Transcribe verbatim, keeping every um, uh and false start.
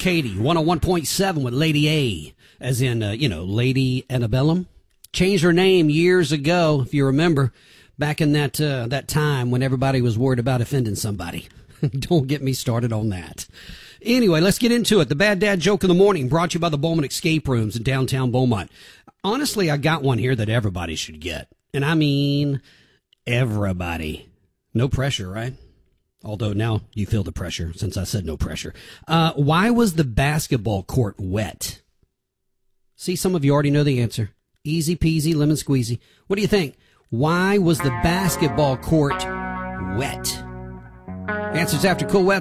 Katie, one oh one point seven with Lady A, as in, uh, you know, Lady Antebellum. Changed her name years ago, if you remember, back in that uh, that time when everybody was worried about offending somebody. Don't get me started on that. Anyway, let's get into it. The Bad Dad Joke of the Morning, brought to you by the Bowman Escape Rooms in downtown Beaumont. Honestly, I got one here that everybody should get. And I mean everybody. No pressure, right? Although now you feel the pressure since I said no pressure. Uh, why was the basketball court wet? See, some of you already know the answer. Easy peasy, lemon squeezy. What do you think? Why was the basketball court wet? Answers after Cool Wet.